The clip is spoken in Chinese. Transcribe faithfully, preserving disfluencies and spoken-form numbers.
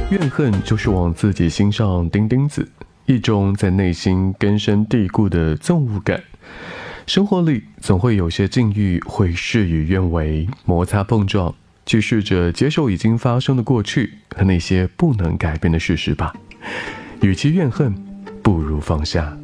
怨恨就是往自己心上钉钉子，一种在内心根深蒂固的憎恶感。生活里总会有些境遇会事与愿违，摩擦碰撞，去试着接受已经发生的过去和那些不能改变的事实吧。与其怨恨，不如放下。